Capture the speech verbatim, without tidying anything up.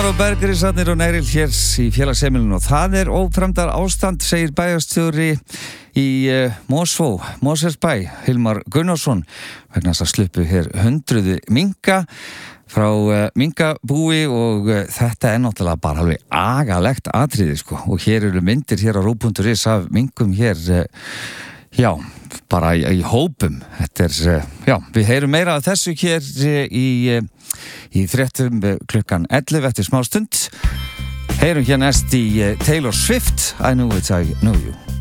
og bergrisarnir og Negril hér í félagsheimilinu og það er óframdar ástand, segir bæjarstjóri í uh, Mosfó, Mosfellsbæ, Hilmar Gunnarsson, vegna þess að sluppu hér hundruði minka frá uh, minkabúi og uh, þetta er náttúrulega bara alveg agalegt atriði sko og hér eru myndir hér á rúv punktur is af minkum hér, uh, já, bara í, í hópum. Þetta er, uh, já, við heyrum meira af þessu hér uh, í, uh, í fréttum uh, klukkan ellefu eftir smá stund. Heyrum hér næst í uh, Taylor Swift, I Know It, I Know You.